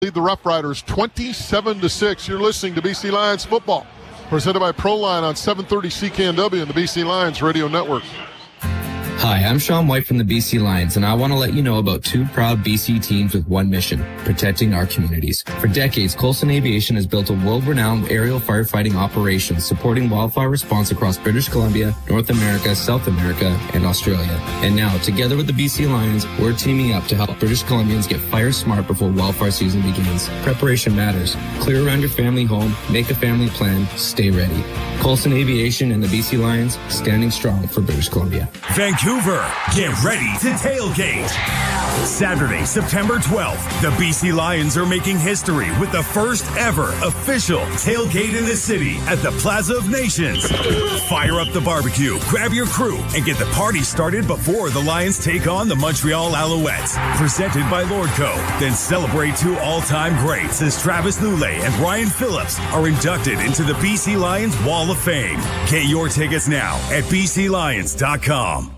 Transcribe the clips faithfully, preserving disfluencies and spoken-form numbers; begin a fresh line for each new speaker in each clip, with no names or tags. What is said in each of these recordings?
Lead the Rough Riders twenty-seven to six. You're listening to B C Lions football, presented by Proline on seven thirty C K N W and the B C Lions Radio Network.
Hi, I'm Sean White from the B C Lions, and I want to let you know about two proud B C teams with one mission, protecting our communities. For decades, Coulson Aviation has built a world-renowned aerial firefighting operation supporting wildfire response across British Columbia, North America, South America, and Australia. And now, together with the B C Lions, we're teaming up to help British Columbians get fire smart before wildfire season begins. Preparation matters. Clear around your family home, make a family plan, stay ready. Coulson Aviation and the B C Lions, standing strong for British Columbia.
Vancouver, get ready to tailgate. Saturday, September twelfth, the B C Lions are making history with the first ever official tailgate in the city at the Plaza of Nations. Fire up the barbecue, grab your crew, and get the party started before the Lions take on the Montreal Alouettes. Presented by Lordco. Then celebrate two all-time greats as Travis Lulay and Ryan Phillips are inducted into the B C Lions Wall of Fame. Get your tickets now at b c lions dot com.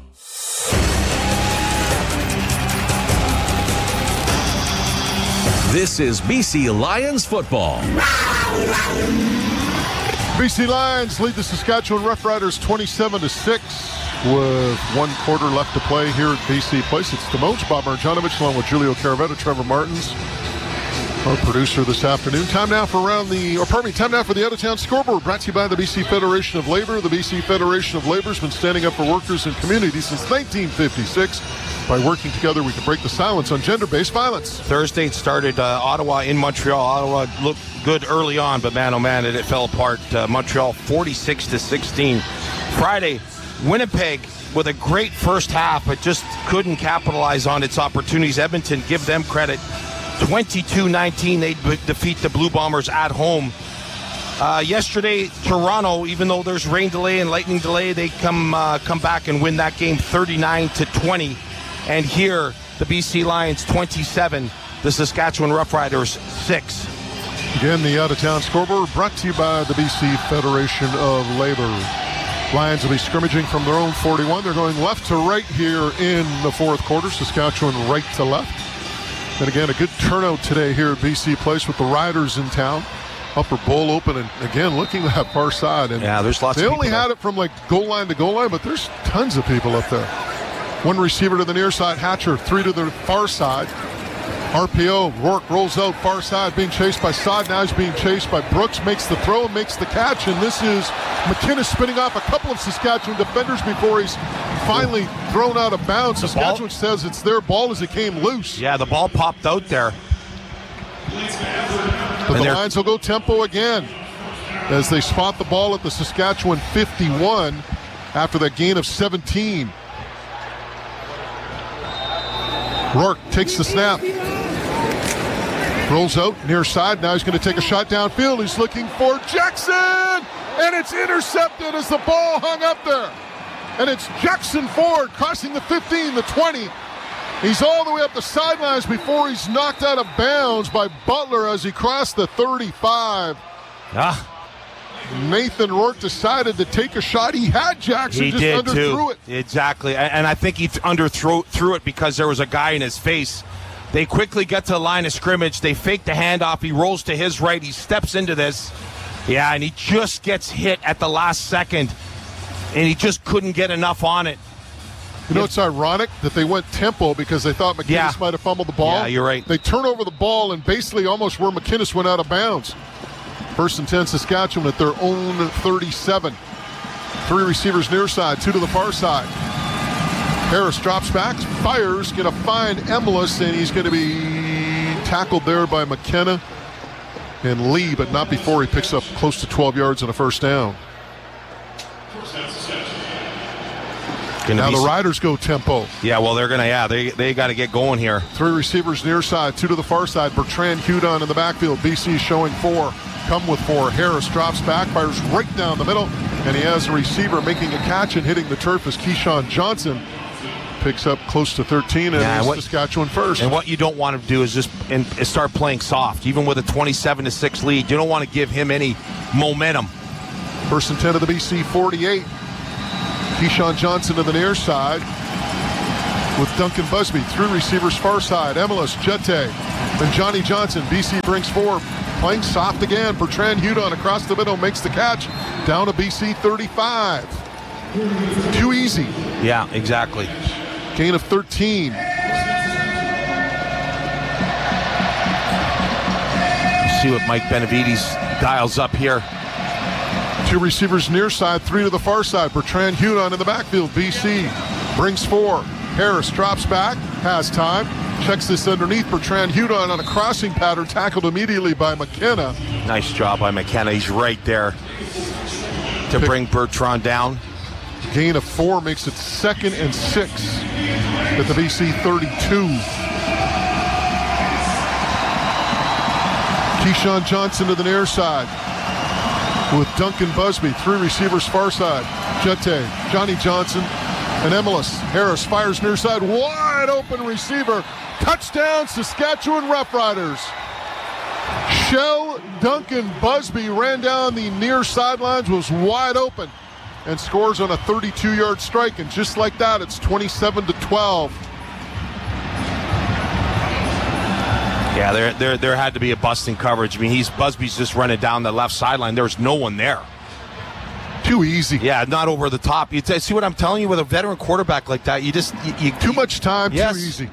This is B C Lions football.
B C Lions lead the Saskatchewan Roughriders twenty-seven to six with one quarter left to play here at B C Place. It's the Moach, Bob Marjanovic, along with Julio Caravetta, Trevor Martins, our producer this afternoon. Time now for around the, or pardon me, time now for the out-of-town scoreboard, brought to you by the B C Federation of Labor. The B C Federation of Labor has been standing up for workers and communities since nineteen fifty-six. By working together, we can break the silence on gender-based violence.
Thursday it started uh, Ottawa in Montreal. Ottawa looked good early on, but man, oh man, it, it fell apart. Uh, Montreal forty-six to sixteen. Friday, Winnipeg with a great first half, but just couldn't capitalize on its opportunities. Edmonton, give them credit. twenty-two nineteen, they b- defeat the Blue Bombers at home. Uh, yesterday, Toronto, even though there's rain delay and lightning delay, they come uh, come back and win that game thirty-nine to twenty. And here, the B C Lions twenty-seven, the Saskatchewan Roughriders six.
Again, the out-of-town scoreboard brought to you by the B C Federation of Labor. Lions will be scrimmaging from their own forty-one. They're going left to right here in the fourth quarter. Saskatchewan right to left. And again, a good turnout today here at B C Place with the Riders in town. Upper bowl open, and again, looking at that far side. And
yeah, there's lots
they
of people
only had
there.
it from like goal line to goal line, but there's tons of people up there. One receiver to the near side, Hatcher, three to the far side. R P O, Rourke rolls out far side, being chased by Sod. Now he's being chased by Brooks, makes the throw and makes the catch. And this is McKinnis spinning off a couple of Saskatchewan defenders before he's finally thrown out of bounds.
The
Saskatchewan
ball,
says it's their ball as it came loose.
Yeah, the ball popped out there.
But the Lions will go tempo again as they spot the ball at the Saskatchewan fifty-one after that gain of seventeen. Rourke takes the snap. Rolls out near side. Now he's going to take a shot downfield. He's looking for Jackson! And it's intercepted as the ball hung up there. And it's Jackson Ford crossing the fifteen, the twenty. He's all the way up the sidelines before he's knocked out of bounds by Butler as he crossed the thirty-five.
Ah.
Nathan Rourke decided to take a shot. He had Jackson,
he
just
did
underthrew
too.
it.
Exactly, and I think he underthrew threw it because there was a guy in his face. They quickly get to the line of scrimmage. They fake the handoff. He rolls to his right. He steps into this. Yeah, and he just gets hit at the last second, and he just couldn't get enough on it.
You know, it's ironic that they went tempo because they thought McKinnis
yeah.
might have fumbled the ball.
Yeah, you're right.
They turn over the ball and basically almost where McKinnis went out of bounds. First and ten, Saskatchewan at their own thirty-seven. Three receivers near side, two to the far side. Harris drops back, fires, going to find Emilus, and he's going to be tackled there by McKenna and Lee, but not before he picks up close to twelve yards and a first down.
Gonna
now
be...
the Riders go tempo.
Yeah, well, they're going to, yeah, they they got to get going here.
Three receivers near side, two to the far side. Bertrand Hudon in the backfield. B C showing four. Come with four. Harris drops back, fires right down the middle, and he has a receiver making a catch and hitting the turf as Keyshawn Johnson picks up close to thirteen, and
yeah, what,
Saskatchewan first.
And what you don't want to do is just and, and start playing soft. Even with a twenty-seven to six lead, you don't want to give him any momentum.
First and ten of the B C forty-eight. Keyshawn Johnson to the near side. with Duncan Busby. Three receivers far side. Emilis, Jete, and Johnny Johnson. B C brings four. Playing soft again. Bertrand Hudon across the middle makes the catch. Down to B C thirty-five. Too easy.
Yeah, exactly.
Gain of thirteen.
See what Mike Benavides dials up here.
Two receivers near side, three to the far side. Bertrand Hudon in the backfield. B C brings four. Harris drops back, has time, checks this underneath. Bertrand Hudon on a crossing pattern, tackled immediately by McKenna.
Nice job by McKenna. He's right there to
Pick.
bring Bertrand down.
Gain of four makes it second and six at the B C thirty-two. Keyshawn Johnson to the near side with Duncan Busby. Three receivers far side. Jete, Johnny Johnson, and Emilis. Harris fires near side. Wide open receiver. Touchdown, Saskatchewan Roughriders. Shell Duncan Busby ran down the near sidelines, was wide open, and scores on a thirty-two-yard strike. And just like that, it's twenty-seven to twelve.
Yeah, there, there, there had to be a busting coverage. I mean, he's Busby's just running down the left sideline. There's no one there.
Too easy.
Yeah, not over the top. You t- see what I'm telling you? With a veteran quarterback like that, you just you, you
Too much time,
yes.
Too easy.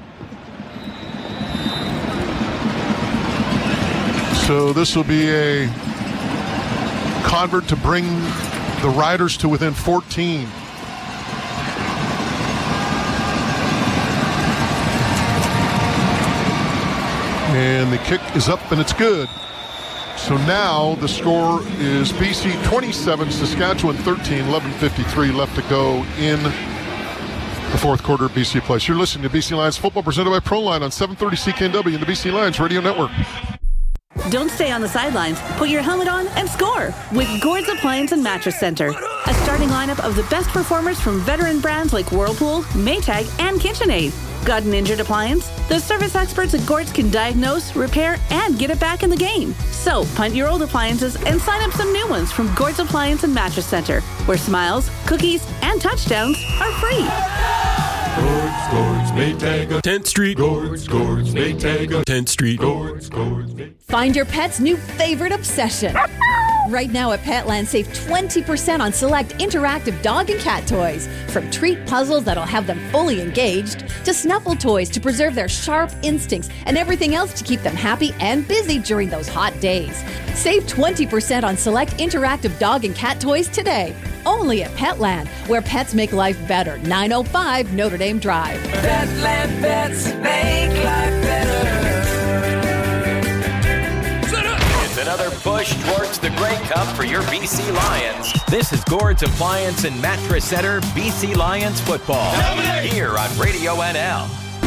So this will be a convert to bring the Riders to within fourteen. And the kick is up and it's good. So now the score is B C twenty-seven, Saskatchewan thirteen, eleven fifty-three left to go in the fourth quarter of B C Place. You're listening to B C Lions football presented by ProLine on seven thirty C K N W and the B C Lions Radio Network.
Don't stay on the sidelines. Put your helmet on and score with Gord's Appliance and Mattress Center. A starting lineup of the best performers from veteran brands like Whirlpool, Maytag, and KitchenAid. Got an injured appliance? The service experts at Gord's can diagnose, repair, and get it back in the game. So punt your old appliances and sign up some new ones from Gord's Appliance and Mattress Center, where smiles, cookies, and touchdowns are free.
Gord's, Gord's, Maytag, tenth Street. Gord's, Gord's, Maytag, tenth Street. Gord's, Gord's, Maytag.
Find your pet's new favorite obsession. Right now at Petland, save twenty percent on select interactive dog and cat toys. From treat puzzles that'll have them fully engaged, to snuffle toys to preserve their sharp instincts, and everything else to keep them happy and busy during those hot days. Save twenty percent on select interactive dog and cat toys today. Only at Petland, where pets make life better. nine oh five Notre Dame Drive.
Petland pets make life better. Another push towards the Grey Cup for your B C Lions. This is Gord's Appliance and Mattress Center B C Lions football. Here on Radio N L.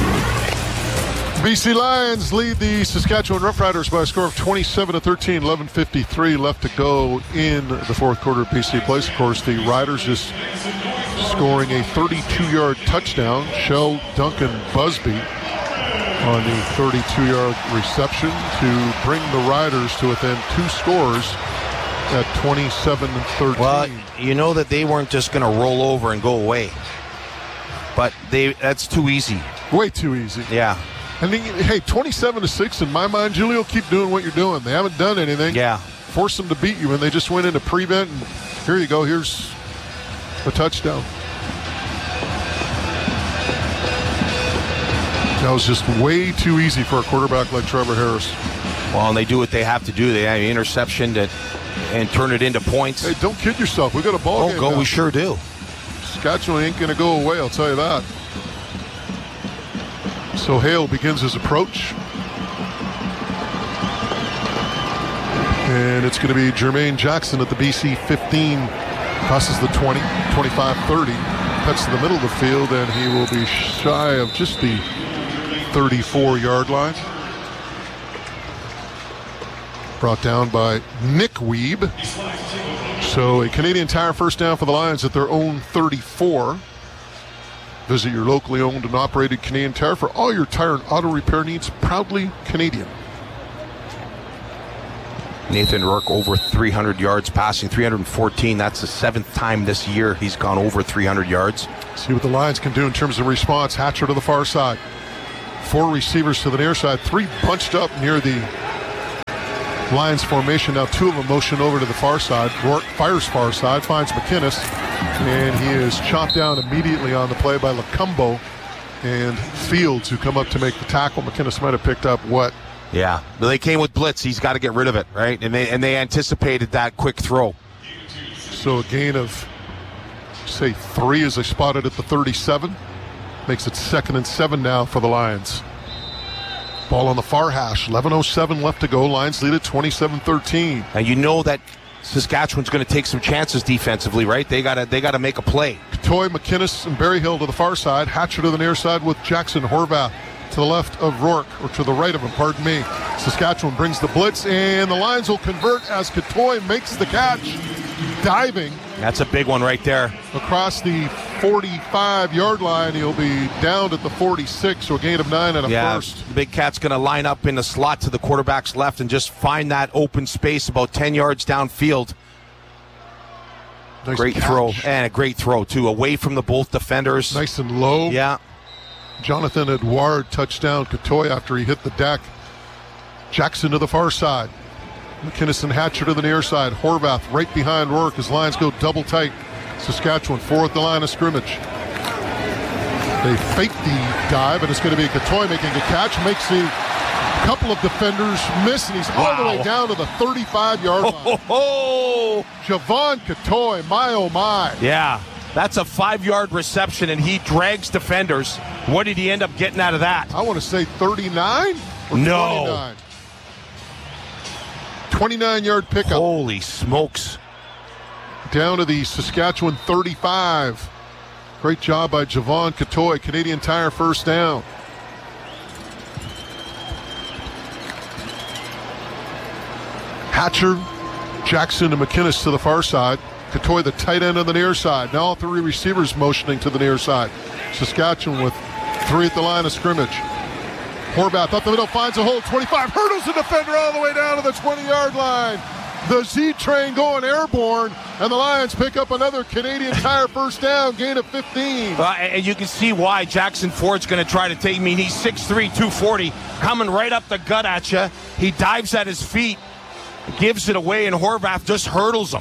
B C Lions lead the Saskatchewan Roughriders by a score of twenty-seven to thirteen, eleven fifty-three left to go in the fourth quarter of B C Place. Of course, the Riders just scoring a thirty-two-yard touchdown. Shell Duncan Busby on the thirty-two-yard reception to bring the Riders to within two scores at twenty-seven to thirteen.
Well, you know that they weren't just going to roll over and go away. But they that's too easy.
Way too easy.
Yeah.
And then, hey, twenty-seven to six in my mind, Julio, keep doing what you're doing. They haven't done anything.
Yeah.
Force them to beat you, and they just went into prevent, and here you go. Here's a touchdown. That was just way too easy for a quarterback like Trevor Harris.
Well, and they do what they have to do. They have an interception that, and turn it into points.
Hey, don't kid yourself. We got a ball
oh,
game
go.
now.
We sure do.
Saskatchewan ain't going to go away, I'll tell you that. So Hale begins his approach. And it's going to be Jermaine Jackson at the B C fifteen. Crosses the twenty, twenty-five, thirty. Cuts to the middle of the field, and he will be shy of just the thirty-four-yard line. Brought down by Nick Weeb. So a Canadian Tire first down for the Lions at their own thirty-four. Visit your locally owned and operated Canadian Tire for all your tire and auto repair needs. Proudly Canadian.
Nathan Rourke over three hundred yards passing, three hundred fourteen. That's the seventh time this year he's gone over three hundred yards.
See what the Lions can do in terms of response. Hatcher to the far side. Four receivers to the near side. Three bunched up near the Lions formation. Now two of them motion over to the far side. Rourke fires far side, finds McInnes, and he is chopped down immediately on the play by Lacumbo and Fields, who come up to make the tackle. McInnes might have picked up what?
Yeah, but they came with blitz. He's got to get rid of it, right? And they and they anticipated that quick throw.
So a gain of, say, three as they spotted at the thirty-seven. Makes it second and seven now for the Lions. Ball on the far hash. eleven oh seven left to go. Lions lead at twenty-seven thirteen.
And you know that Saskatchewan's going to take some chances defensively, right? They got to they got to make a play.
Toy, McInnes, and Berryhill to the far side. Hatcher to the near side with Jackson Horvath to the left of Rourke, or to the right of him, pardon me. Saskatchewan brings the blitz, and the Lions will convert as Katoy makes the catch, diving.
That's a big one right there.
Across the forty-five-yard line, he'll be down at the forty-six, so a gain of nine and a
yeah,
first.
The big cat's going to line up in the slot to the quarterback's left and just find that open space about ten yards downfield.
Nice
great
catch.
throw, and a great throw, too, away from the both defenders.
Nice and low.
Yeah.
Jonathan Edouard touchdown Katoy after he hit the deck. Jackson to the far side. McInnes and Hatcher to the near side. Horvath right behind Rourke as Lions go double tight. Saskatchewan four at the line of scrimmage. They fake the dive, and it's going to be Katoy making a catch. Makes a couple of defenders miss, and he's all
wow.
the way down to the thirty-five-yard line.
Oh, oh, oh.
Javon Katoy, my oh my.
Yeah. That's a five-yard reception, and he drags defenders. What did he end up getting out of that?
I want to say thirty-nine or
no.
twenty-nine. twenty-nine-yard pickup.
Holy smokes.
Down to the Saskatchewan thirty-five. Great job by Javon Katoy. Canadian Tire first down. Hatcher, Jackson, and McInnes to the far side. Katoy, the tight end on the near side. Now all three receivers motioning to the near side. Saskatchewan with three at the line of scrimmage. Horvath up the middle, finds a hole, twenty-five, hurdles the defender all the way down to the twenty-yard line. The Z-train going airborne, and the Lions pick up another Canadian Tire first down, gain of fifteen.
Uh, and you can see why Jackson Ford's going to try to take me. He's six three, two forty, coming right up the gut at you. He dives at his feet, gives it away, and Horvath just hurdles him.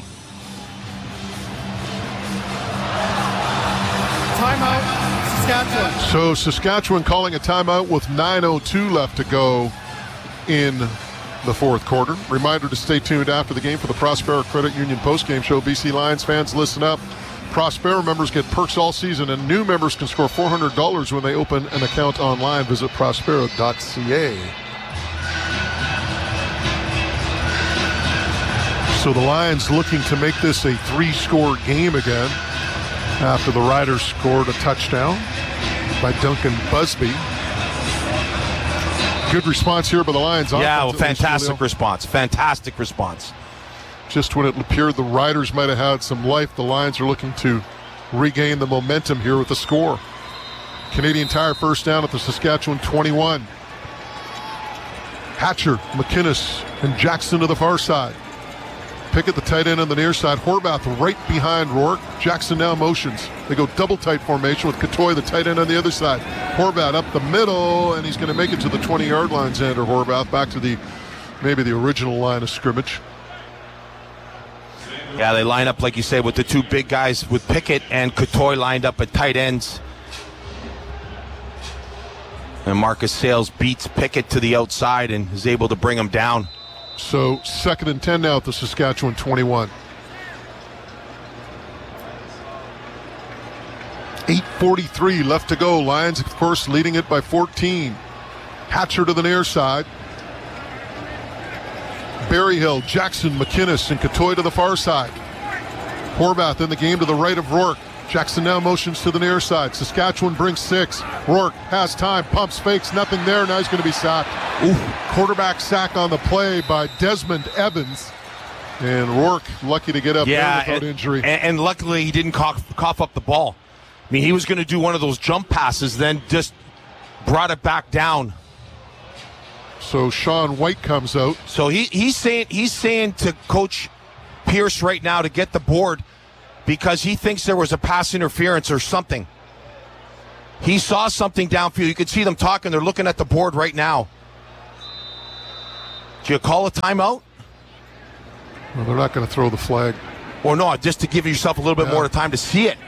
Timeout, Saskatchewan.
So Saskatchewan calling a timeout with nine oh two left to go in the fourth quarter. Reminder to stay tuned after the game for the Prospero Credit Union postgame show. B C Lions fans, listen up. Prospero members get perks all season, and new members can score four hundred dollars when they open an account online. Visit prospero dot c a. So the Lions looking to make this a three-score game again after the Riders scored a touchdown by Duncan Busby. Good response here by the Lions.
Yeah, well, fantastic response. Fantastic response.
Just when it appeared the Riders might have had some life, the Lions are looking to regain the momentum here with the score. Canadian Tire first down at the Saskatchewan twenty-one. Hatcher, McInnes, and Jackson to the far side. Pickett, the tight end on the near side. Horvath right behind Rourke. Jackson now motions. They go double tight formation with Katoy, the tight end on the other side. Horvath up the middle, and he's going to make it to the twenty-yard line, Xander Horvath, back to the maybe the original line of scrimmage.
Yeah, they line up, like you said, with the two big guys, with Pickett and Katoy lined up at tight ends. And Marcus Sayles beats Pickett to the outside and is able to bring him down.
So second and ten now at the Saskatchewan twenty-one. eight forty-three left to go. Lions, of course, leading it by fourteen. Hatcher to the near side. Berryhill, Jackson, McInnes, and Katoy to the far side. Horvath in the game to the right of Rourke. Jackson now motions to the near side. Saskatchewan brings six. Rourke has time, pumps, fakes, nothing there. Now he's going to be sacked. Ooh, quarterback sack on the play by Desmond Evans. And Rourke lucky to get up
yeah,
there without
and,
injury.
And, and luckily he didn't cough, cough up the ball. I mean, he was going to do one of those jump passes, then just brought it back down.
So Sean White comes out.
So he, he's saying he's saying to Coach Pierce right now to get the board because he thinks there was a pass interference or something. He saw something downfield. You could see them talking. They're looking at the board right now. Do you call a timeout?
Well, they're not going to throw the flag.
Or no, just to give yourself a little bit yeah. more time to see it.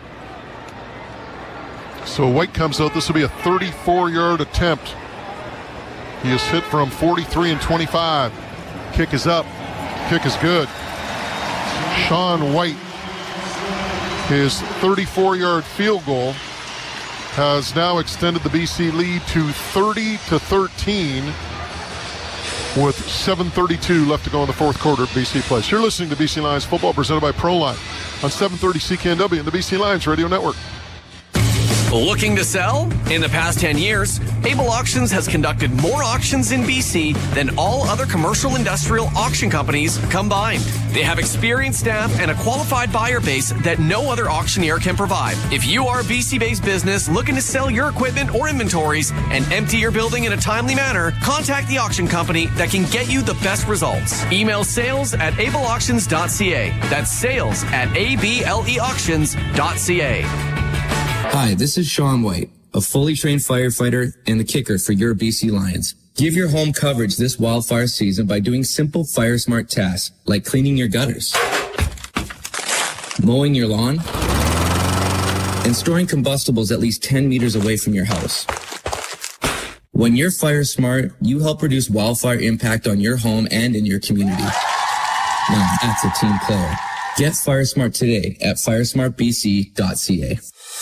So White comes out. This will be a thirty-four-yard attempt. He is hit from forty-three and twenty-five. Kick is up. Kick is good. Sean White, his thirty-four-yard field goal has now extended the B C lead to thirty to thirteen with seven thirty-two left to go in the fourth quarter at B C Place. You're listening to B C Lions football presented by Proline on seven thirty C K N W and the B C Lions Radio Network.
Looking to sell? In the past ten years, Able Auctions has conducted more auctions in B C than all other commercial industrial auction companies combined. They have experienced staff and a qualified buyer base that no other auctioneer can provide. If you are a B C-based business looking to sell your equipment or inventories and empty your building in a timely manner, contact the auction company that can get you the best results. Email sales at able auctions dot c a. That's sales at a b l e auctions dot c a.
Hi, this is Sean White, a fully trained firefighter and the kicker for your B C Lions. Give your home coverage this wildfire season by doing simple fire smart tasks like cleaning your gutters, mowing your lawn, and storing combustibles at least ten meters away from your house. When you're fire smart, you help reduce wildfire impact on your home and in your community. Now, that's a team player. Get fire smart today at fire smart b c dot c a.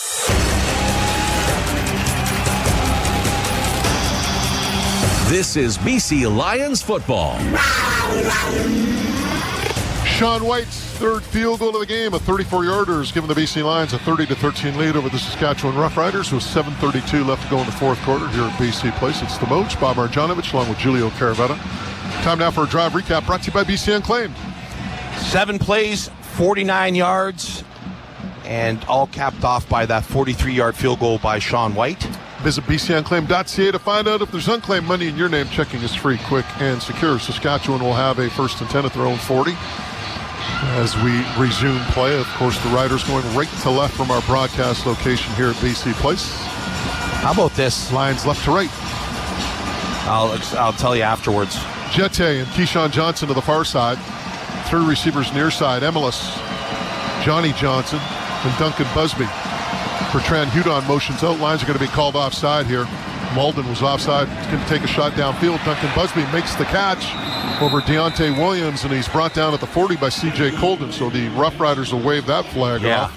This is B C Lions football.
Sean White's third field goal of the game, a thirty-four-yarder, has given the B C Lions a thirty to thirteen lead over the Saskatchewan Roughriders with seven thirty-two left to go in the fourth quarter here at B C Place. It's the Moach, Bob Marjanovic, along with Julio Caravetta. Time now for a drive recap brought to you by B C Unclaimed.
Seven plays, forty-nine yards, and all capped off by that forty-three-yard field goal by Sean White.
Visit b c unclaimed dot c a to find out if there's unclaimed money in your name. Checking is free, quick, and secure. Saskatchewan will have a first and ten at their own forty. As we resume play, of course, the Riders going right to left from our broadcast location here at B C Place.
How about this?
Lions left to right.
I'll I'll tell you afterwards.
Jete and Keyshawn Johnson to the far side. Three receivers near side. Emelis, Johnny Johnson, and Duncan Busby. Bertrand Hudon motions out. Lines are going to be called offside here. Malden was offside. He's going to take a shot downfield. Duncan Busby makes the catch over Deontay Williams, and he's brought down at the forty by C J Colden. So the Rough Riders will wave that flag
yeah.
off.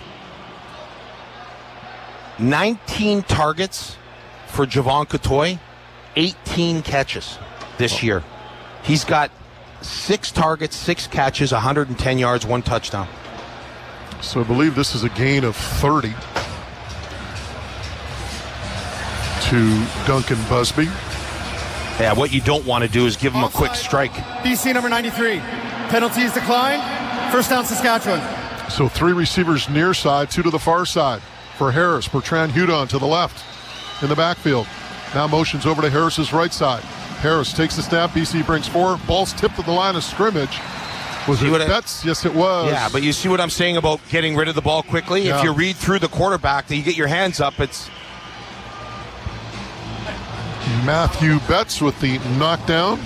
nineteen targets for Javon Catoy, eighteen catches this year. He's got six targets, six catches, one hundred ten yards, one touchdown.
So I believe this is a gain of thirty to Duncan Busby.
Yeah, what you don't want to do is give him a quick strike.
B C number ninety-three. Penalties declined. First down, Saskatchewan.
So three receivers near side, two to the far side. For Harris, Bertrand Hudon to the left in the backfield. Now motions over to Harris's right side. Harris takes the snap. B C brings four. Ball's tipped to the line of scrimmage. Was it Betts? Yes, it was.
Yeah, but you see what I'm saying about getting rid of the ball quickly? Yeah. If you read through the quarterback, you get your hands up, it's...
Matthew Betts with the knockdown.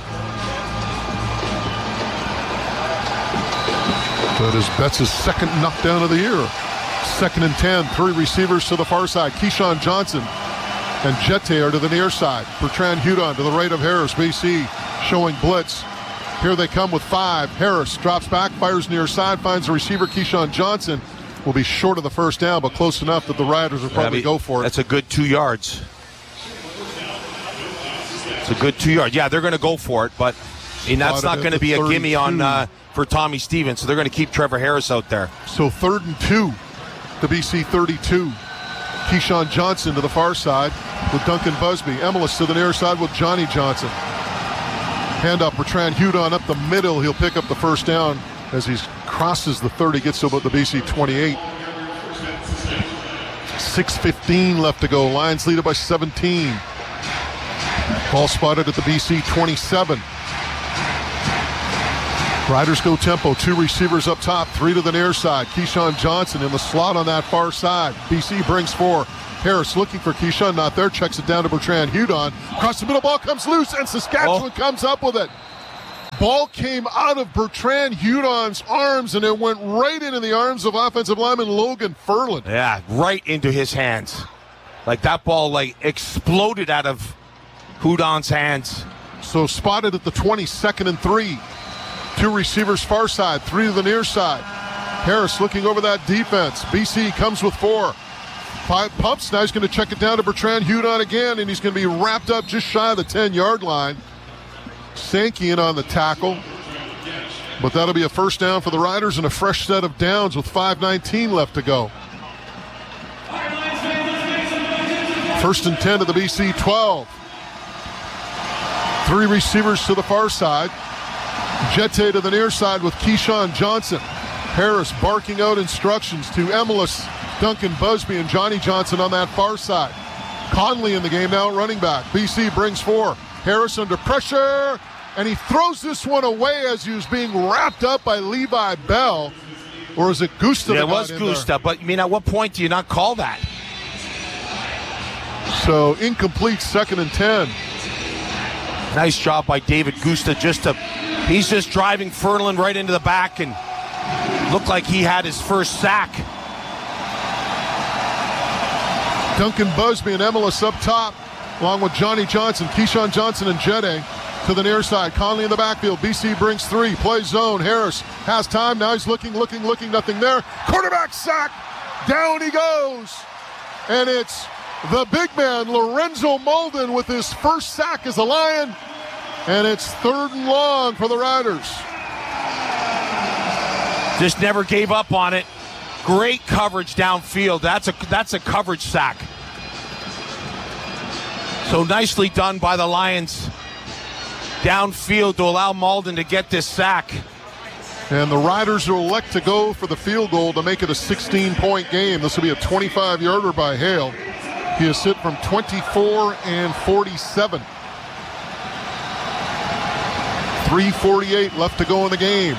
That is Betts' second knockdown of the year. Second and ten, three receivers to the far side. Keyshawn Johnson and Jete are to the near side. Bertrand Hudon to the right of Harris. B C showing blitz. Here they come with five. Harris drops back, fires near side, finds the receiver. Keyshawn Johnson will be short of the first down, but close enough that the Riders will probably
yeah,
go for it.
That's a good two yards. It's a good two yards. Yeah, they're going to go for it, but and that's not going to be a gimme on uh, for Tommy Stevens, so they're going to keep Trevor Harris out there.
So third and two, the B C thirty-two. Keyshawn Johnson to the far side with Duncan Busby. Emelis to the near side with Johnny Johnson. Hand up, Bertrand Hudon up the middle. He'll pick up the first down as he crosses the thirty, gets to about the B C twenty-eight. six fifteen left to go. Lions lead it by seventeen. Ball spotted at the B C twenty-seven. Riders go tempo. Two receivers up top, three to the near side. Keyshawn Johnson in the slot on that far side. B C brings four. Harris looking for Keyshawn, not there. Checks it down to Bertrand Hudon. Across the middle, ball comes loose, and Saskatchewan oh. comes up with it. Ball came out of Bertrand Hudon's arms, and it went right into the arms of offensive lineman Logan Ferland.
Yeah, right into his hands. Like that ball, like exploded out of Hudon's hands.
So spotted at the twenty-second and three. Two receivers far side, three to the near side. Harris looking over that defense. B C comes with four. Five pumps. Now he's going to check it down to Bertrand Hudon again, and he's going to be wrapped up just shy of the ten-yard line. Sankey in on the tackle. But that'll be a first down for the Riders and a fresh set of downs with five nineteen left to go. First and ten to the B C twelve. Three receivers to the far side. Jete to the near side with Keyshawn Johnson. Harris barking out instructions to Emilus, Duncan Busby, and Johnny Johnson on that far side. Conley in the game now, running back. B C brings four. Harris under pressure, and he throws this one away as he was being wrapped up by Levi Bell. Or is it Gustav?
Yeah, it was Gustav, but I mean, at what point do you not call that?
So incomplete, second and ten.
Nice job by David Gusta. Just to, he's just driving Ferland right into the back and looked like he had his first sack.
Duncan Busby and Emilus up top, along with Johnny Johnson, Keyshawn Johnson, and Jete to the near side. Conley in the backfield. B C brings three. Plays zone. Harris has time. Now he's looking, looking, looking. Nothing there. Quarterback sack. Down he goes. And it's the big man, Lorenzo Molden, with his first sack as a Lion. And it's third and long for the Riders.
Just never gave up on it. Great coverage downfield. That's a that's a coverage sack. So nicely done by the Lions downfield to allow Malden to get this sack.
And the Riders will elect to go for the field goal to make it a sixteen-point game. This will be a twenty-five-yarder by Hale. He has hit from twenty-four and forty-seven. three forty-eight left to go in the game.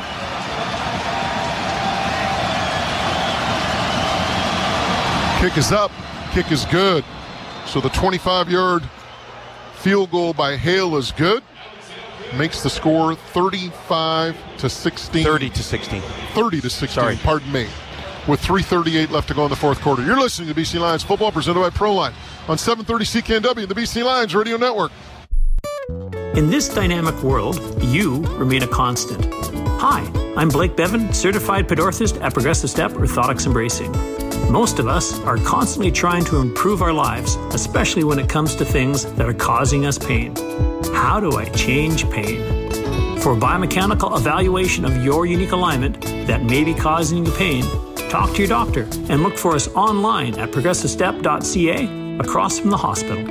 Kick is up. Kick is good. So the twenty-five-yard field goal by Hale is good. Makes the score thirty-five to sixteen.
thirty to sixteen.
thirty to sixteen,
Sorry.
Pardon me. With three thirty-eight left to go in the fourth quarter. You're listening to B C Lions football presented by Proline on seven thirty C K N W and the B C Lions Radio Network.
In this dynamic world, you remain a constant. Hi, I'm Blake Bevan, certified pedorthist at Progressive Step Orthotics and Bracing. Most of us are constantly trying to improve our lives, especially when it comes to things that are causing us pain. How do I change pain? For biomechanical evaluation of your unique alignment that may be causing you pain, talk to your doctor and look for us online at progressive step dot c a across from the hospital.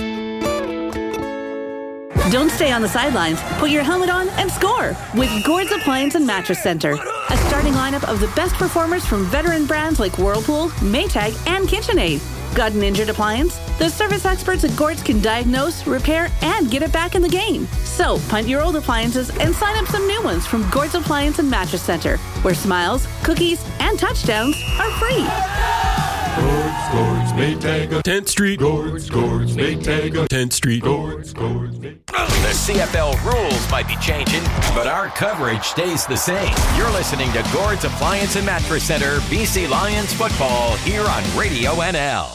Don't stay on the sidelines. Put your helmet on and score with Gord's Appliance and Mattress Center. A starting lineup of the best performers from veteran brands like Whirlpool, Maytag, and KitchenAid. Got an injured appliance? The service experts at Gord's can diagnose, repair, and get it back in the game. So, punt your old appliances and sign up some new ones from Gord's Appliance and Mattress Center, where smiles, cookies, and touchdowns are free.
Gord's, Gord's, Maytag, tenth Street. Gord's, Gord's, Maytag, tenth Street. Gord's, Gord's, Maytag.
The C F L rules might be changing, but our coverage stays the same. You're listening to Gord's Appliance and Mattress Center, B C Lions football here on Radio N L.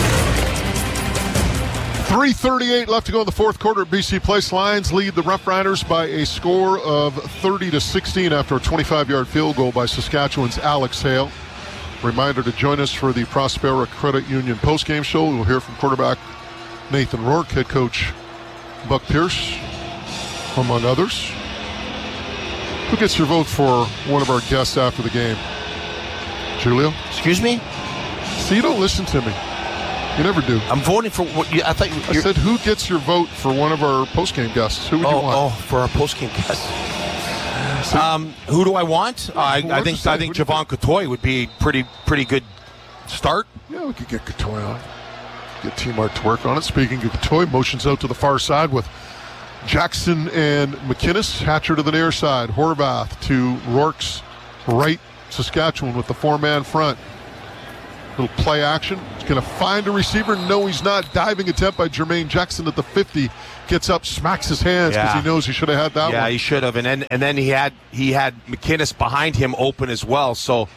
three thirty-eight left to go in the fourth quarter at B C Place. Lions lead the Rough Riders by a score of thirty to sixteen after a twenty-five-yard field goal by Saskatchewan's Alex Hale. Reminder to join us for the Prospera Credit Union postgame show. We'll hear from quarterback Nathan Rourke, head coach Buck Pierce, among others. Who gets your vote for one of our guests after the game? Julio?
Excuse me?
See, you don't listen to me. You never do.
I'm voting for what you, I thought you,
I said, who gets your vote for one of our postgame guests? Who would
oh,
you want?
Oh, for our postgame guest. Um, who do I want? Uh, I, I think I think Javon Cottoy would be pretty pretty good start.
Yeah, we could get Cottoy on. Get T-Mark to work on it. Speaking of Katoy, motions out to the far side with Jackson and McInnes. Hatcher to the near side. Horvath to Rourke's right. Saskatchewan with the four-man front. Little play action. He's going to find a receiver. No, he's not. Diving attempt by Jermaine Jackson at the fifty. Gets up, smacks his hands because
yeah.
he knows he should have had that
yeah,
one.
Yeah, he should have. And then and then he had he had McInnes behind him open as well. So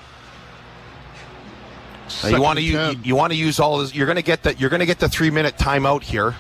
uh, you want to use you, you want to use all this. You're going to get that. You're going to get the three minute timeout here.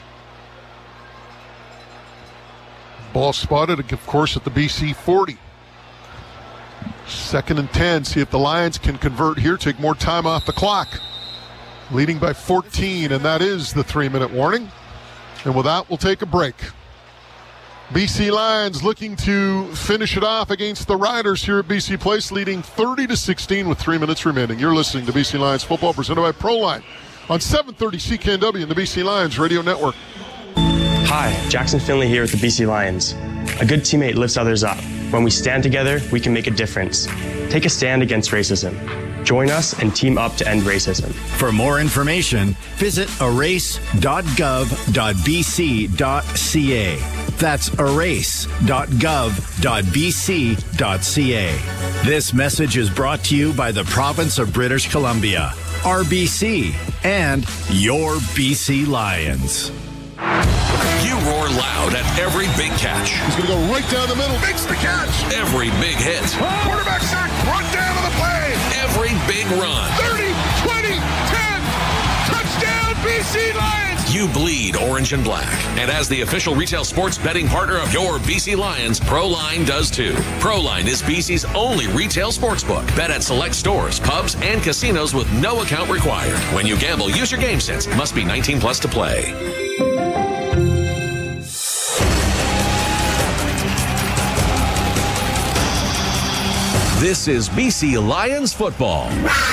Ball spotted, of course, at the B C forty. Second and ten. See if the Lions can convert here, take more time off the clock. Leading by fourteen, and that is the three-minute warning. And with that, we'll take a break. B C Lions looking to finish it off against the Riders here at B C Place, leading thirty to sixteen with three minutes remaining. You're listening to B C Lions football presented by Proline on seven thirty C K N W and the B C Lions Radio Network.
Hi, Jackson Finley here with the B C Lions. A good teammate lifts others up. When we stand together, we can make a difference. Take a stand against racism. Join us and team up to end racism.
For more information, visit erase dot gov dot b c dot c a. That's erase dot gov dot b c dot c a. This message is brought to you by the Province of British Columbia, R B C, and your B C Lions.
You roar loud at every big catch.
He's going to go right down the middle. Makes the catch.
Every big hit.
Quarterback sack. Run down to the play.
Every big run.
thirty, twenty, ten. Touchdown, B C Lions.
You bleed orange and black. And as the official retail sports betting partner of your B C Lions, Proline does too. Proline is B C's only retail sportsbook. Bet at select stores, pubs, and casinos with no account required. When you gamble, use your game sense. Must be nineteen plus to play.
This is B C Lions football.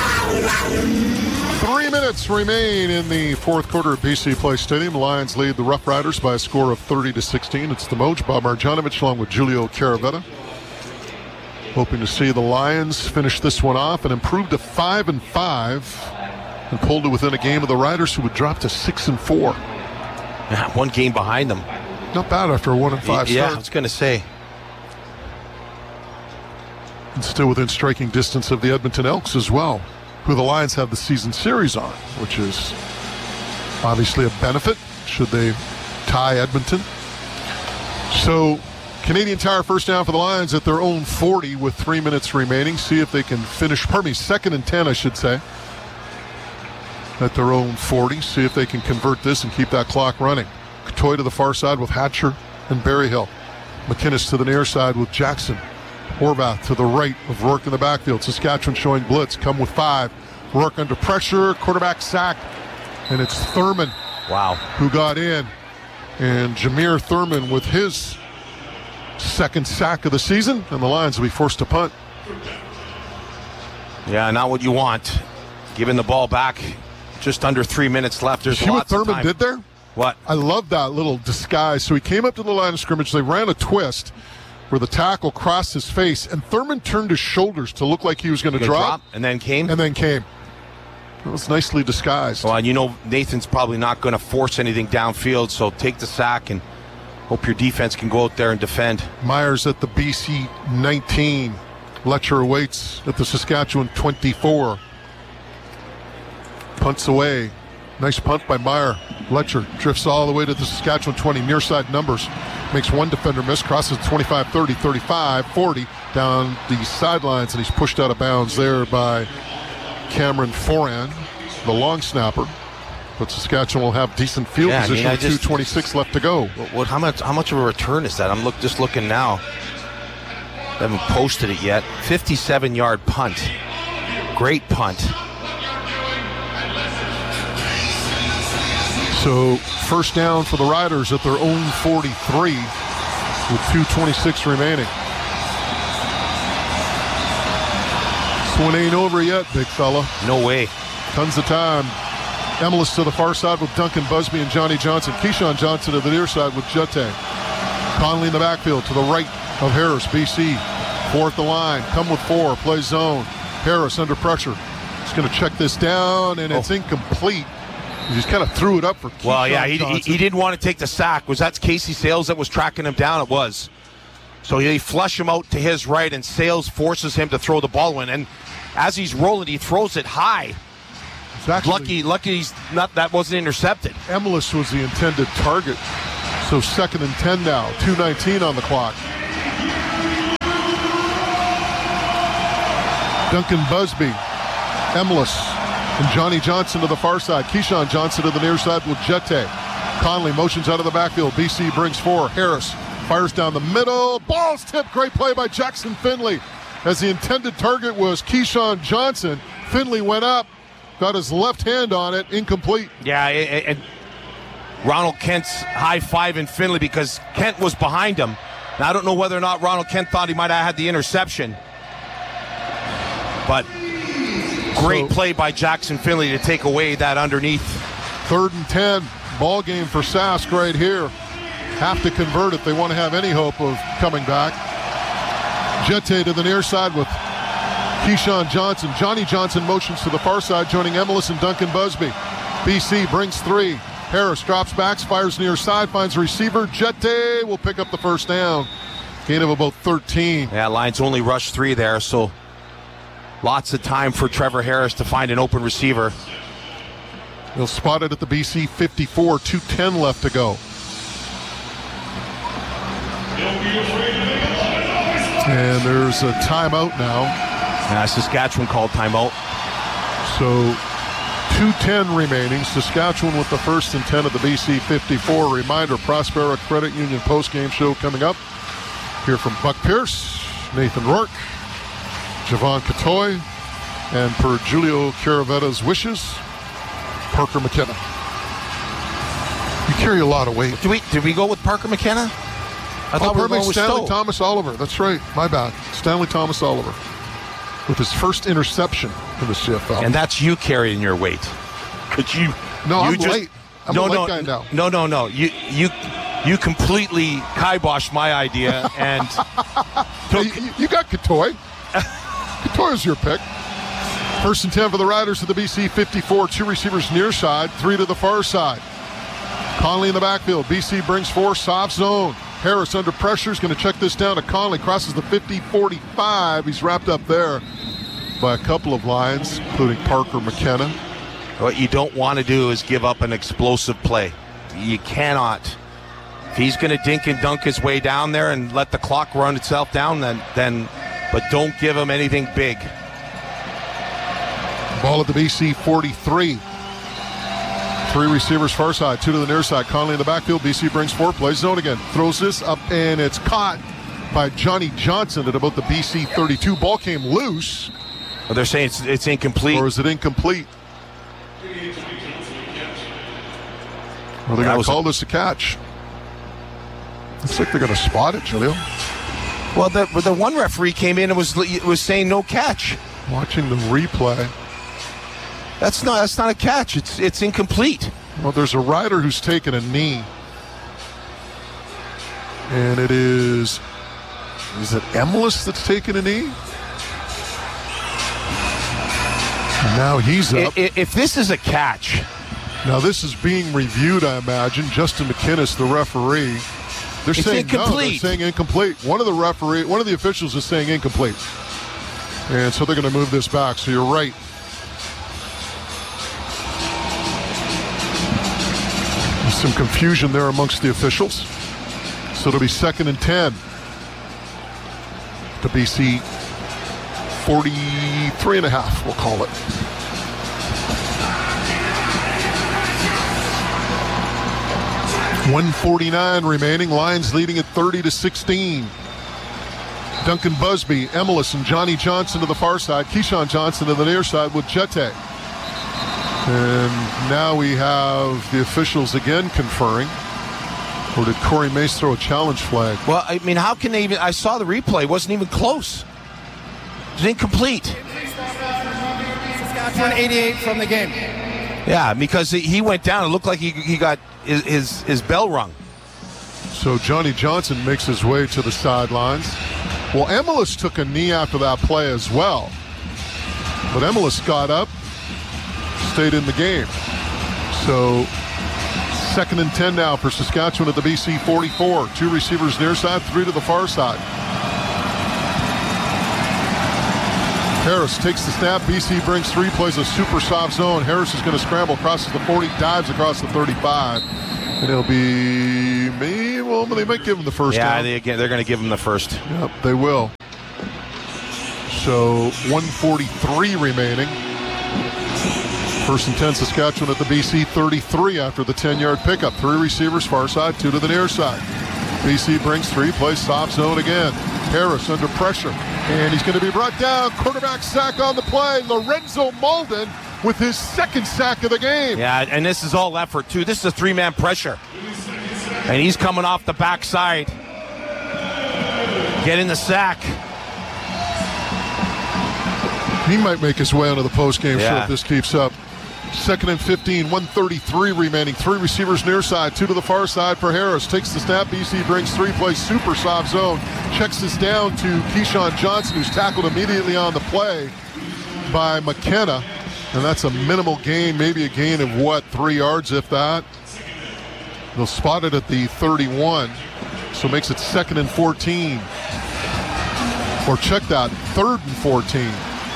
Three minutes remain in the fourth quarter at B C Place Stadium. Lions lead the Rough Riders by a score of thirty to sixteen. It's the Moj, Bob Marjanovic, along with Julio Caravetta. Hoping to see the Lions finish this one off and improve to five and five, and pull to within a game of the Riders, who would drop to six and four.
Yeah, one game behind them.
Not bad after a one and five
yeah,
start.
I was going to say.
And still within striking distance of the Edmonton Elks as well, who the Lions have the season series on, which is obviously a benefit should they tie Edmonton. So Canadian Tire first down for the Lions at their own forty with three minutes remaining. See if they can finish, pardon me, second and ten, I should say, at their own forty. See if they can convert this and keep that clock running. Katoy to the far side with Hatcher and Berryhill. McInnes to the near side with Jackson. Horvath to the right of Rourke in the backfield. Saskatchewan showing blitz. Come with five. Rourke under pressure. Quarterback sacked. And it's Thurman.
Wow.
Who got in. And Jameer Thurman with his second sack of the season. And the Lions will be forced to punt.
Yeah, not what you want. Giving the ball back. Just under three minutes left. There's
See what
lots of
Thurman
time.
did there?
What?
I love that little disguise. So he came up to the line of scrimmage. They ran a twist where the tackle crossed his face, and Thurman turned his shoulders to look like he was going to drop,
drop. And then came?
And then came. It was nicely disguised.
Well, and you know Nathan's probably not going to force anything downfield, so take the sack and hope your defense can go out there and defend.
Myers at the B C nineteen. Letcher awaits at the Saskatchewan twenty-four. Punts away. Nice punt by Meyer. Letcher drifts all the way to the Saskatchewan twenty. Near side numbers. Makes one defender miss. Crosses twenty-five, thirty, thirty-five, forty. Down the sidelines, and he's pushed out of bounds there by Cameron Foran, the long snapper. But Saskatchewan will have decent field
yeah,
position
I mean,
with
just,
two twenty-six left to go.
What, how much How much of a return is that? I'm look, just looking now. They haven't posted it yet. fifty-seven-yard punt. Great punt.
So first down for the Riders at their own forty-three with two twenty-six remaining. This one ain't over yet, big fella.
No way.
Tons of time. Emelis to the far side with Duncan Busby and Johnny Johnson. Keyshawn Johnson to the near side with Jete. Conley in the backfield to the right of Harris. B C fourth the line. Come with four. Play zone. Harris under pressure. He's going to check this down, and it's
oh.
incomplete. He just kind of threw it up for Keyshawn
Well, yeah, he, he,
Johnson.
he didn't want to take the sack. Was that Casey Sales that was tracking him down? It was. So he flush him out to his right, and Sales forces him to throw the ball in. And as he's rolling, he throws it high.
Actually,
lucky, lucky he's not. That wasn't intercepted.
Emilus was the intended target. So second and ten now. two nineteen on the clock. Duncan Busby, Emilus, and Johnny Johnson to the far side. Keyshawn Johnson to the near side with Jete. Conley motions out of the backfield. B C brings four. Harris fires down the middle. Ball's tipped. Great play by Jackson Finley. As the intended target was Keyshawn Johnson, Finley went up, got his left hand on it, incomplete.
Yeah, and Ronald Kent's high-fiving Finley because Kent was behind him. Now, I don't know whether or not Ronald Kent thought he might have had the interception. But great so, play by Jackson Finley to take away that underneath.
Third and ten. Ball game for Sask right here. Have to convert if they want to have any hope of coming back. Jete to the near side with Keyshawn Johnson. Johnny Johnson motions to the far side, joining Emilus and Duncan Busby. B C brings three. Harris drops back, fires near side, finds a receiver. Jete will pick up the first down. Gain of about thirteen.
Yeah, Lions only rushed three there, so lots of time for Trevor Harris to find an open receiver.
He'll spot it at the B C fifty-four, two ten left to go. And there's a timeout now.
Yeah, Saskatchewan called timeout.
So two ten remaining. Saskatchewan with the first and ten of the B C fifty-four. Reminder, Prospera Credit Union postgame show coming up. Here from Buck Pierce, Nathan Rourke, Javon Catoy, and per Julio Caravetta's wishes, Parker McKenna. You carry a lot of weight.
Did we, did we go with Parker McKenna? I
oh,
thought we were going with
Stanley
Stowe.
Thomas Oliver. That's right. My bad. Stanley Thomas Oliver with his first interception in the C F L.
And that's you carrying your weight. Could you?
No,
you
I'm
just,
late. I'm
no,
a late
no,
guy now.
No, no, no. You, you, you completely kiboshed my idea and took.
Hey, you, you got Catoy. Catoy's your pick. First and ten for the Riders of the B C fifty-four. Two receivers near side, three to the far side. Conley in the backfield. B C brings four, soft zone. Harris under pressure is going to check this down to Conley. Crosses the fifty forty-five. He's wrapped up there by a couple of Lions, including Parker McKenna.
What you don't want to do is give up an explosive play. You cannot. If he's going to dink and dunk his way down there and let the clock run itself down, then, then but don't give him anything big.
Ball at the B C forty-three. Three receivers far side, two to the near side. Conley in the backfield. B C brings four, plays zone again. Throws this up, and it's caught by Johnny Johnson at about the B C thirty-two. Ball came loose.
Well, they're saying it's, it's incomplete.
Or is it incomplete? Well, they're going to call a- this a catch. Looks like they're going to spot it, Julio.
Well, the, the one referee came in and was was saying no catch.
Watching the replay.
That's not that's not a catch. It's it's incomplete.
Well, there's a rider who's taken a knee. And it is is it Emilus that's taken a knee? And now he's up.
If, if this is a catch.
Now this is being reviewed, I imagine. Justin McInnes, the referee. They're
it's
saying
incomplete.
no, they're saying incomplete. One of the referee one of the officials is saying incomplete. And so they're going to move this back. So you're right. Some confusion there amongst the officials. So it'll be second and ten. The B C forty-three and a half, we'll call it. one forty-nine remaining. Lions leading at thirty to sixteen. Duncan Busby, Emilus, and Johnny Johnson to the far side. Keyshawn Johnson to the near side with Jete. And now we have the officials again conferring. Or did Corey Mace throw a challenge flag?
Well, I mean, how can they even... I saw the replay. It wasn't even close. It was incomplete.
Saskatchewan eighty-eight from the game.
Yeah, because he went down. It looked like he, he got his, his, his bell rung.
So Johnny Johnson makes his way to the sidelines. Well, Emilus took a knee after that play as well. But Emilus got up, stayed in the game. So second and ten now for Saskatchewan at the B C forty-four. Two receivers near side, three to the far side. Harris takes the snap. B C brings three, plays a super soft zone. Harris is going to scramble, crosses the forty, dives across the thirty-five. And it'll be me. Well, they might give him the first
yeah,
down.
They, they're going to give him the first.
Yep, they will. So one forty-three remaining. First and ten, Saskatchewan at the B C thirty-three after the ten-yard pickup. Three receivers far side, two to the near side. B C brings three, plays soft zone again. Harris under pressure, and he's going to be brought down. Quarterback sack on the play. Lorenzo Malden with his second sack of the game.
Yeah, and this is all effort, too. This is a three-man pressure. And he's coming off the backside. Getting the sack.
He might make his way onto the postgame
yeah.
show if this keeps up. Second and fifteen, one thirty-three remaining. Three receivers near side, two to the far side for Harris. Takes the snap. B C brings three, plays super soft zone. Checks this down to Keyshawn Johnson, who's tackled immediately on the play by McKenna. And that's a minimal gain, maybe a gain of what, three yards, if that. They'll spot it at the thirty-one. So makes it second and fourteen. Or check that, third and fourteen.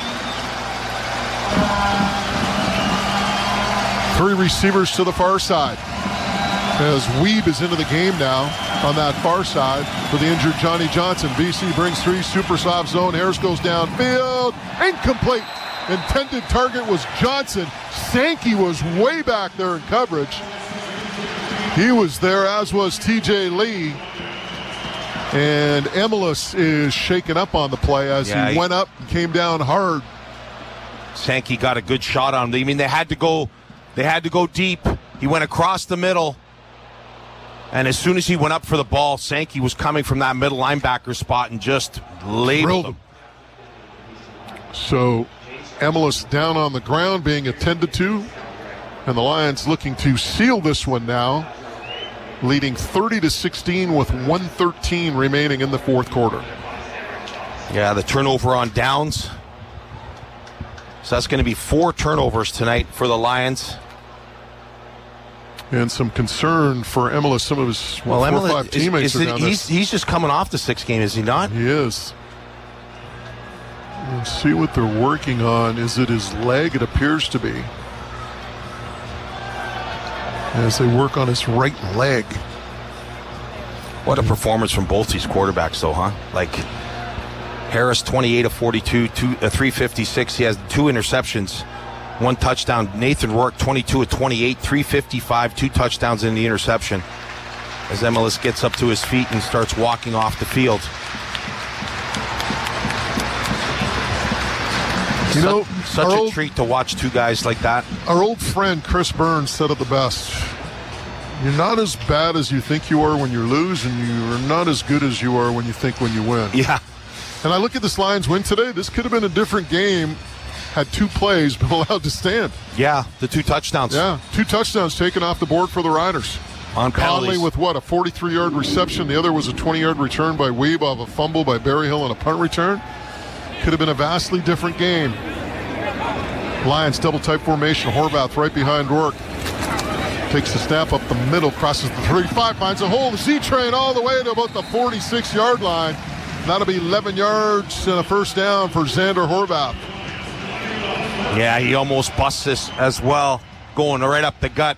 Three receivers to the far side. As Weeb is into the game now on that far side for the injured Johnny Johnson. B C brings three, super soft zone. Harris goes downfield. Incomplete. Intended target was Johnson. Sankey was way back there in coverage. He was there, as was T J Lee. And Emilus is shaken up on the play as
yeah,
he,
he
went up and came down hard.
Sankey got a good shot on him. I mean, they had to go, they had to go deep. He went across the middle. And as soon as he went up for the ball, Sankey was coming from that middle linebacker spot and just labeled him.
So Emilus down on the ground being attended to. And the Lions looking to seal this one now, leading thirty to sixteen with one thirteen remaining in the fourth quarter.
Yeah, the turnover on downs. So that's going to be four turnovers tonight for the Lions.
And some concern for Emilus. Some of his well,
well,
four or five
is,
teammates
is
are
it,
down
he's,
there.
he's just coming off the sixth game, is he not?
He is. Let's see what they're working on. Is it his leg? It appears to be. As they work on his right leg.
What a performance from both these quarterbacks, though, huh? Like, Harris, twenty-eight of forty-two, two, uh, three fifty-six. He has two interceptions, one touchdown. Nathan Rourke, twenty-two of twenty-eight, three fifty-five, two touchdowns in the interception. As Emilus gets up to his feet and starts walking off the field.
You
such,
know,
such a
old,
treat to watch two guys like that.
Our old friend Chris Burns said it the best. You're not as bad as you think you are when you lose, and you're not as good as you are when you think when you win.
Yeah.
And I look at this Lions win today. This could have been a different game had two plays been allowed to stand.
Yeah, the two touchdowns.
Yeah, two touchdowns taken off the board for the Riders.
On penalties.
Conley with what, a forty-three-yard reception. The other was a twenty-yard return by Weeb off a fumble by Berryhill and a punt return. Could have been a vastly different game. Lions double-type formation. Horvath right behind Rourke. Takes the snap up the middle, crosses the thirty-five, finds a hole. The Z-Train all the way to about the forty-six-yard line. That'll be eleven yards and a first down for Xander Horvath.
Yeah, he almost busts this as well, going right up the gut.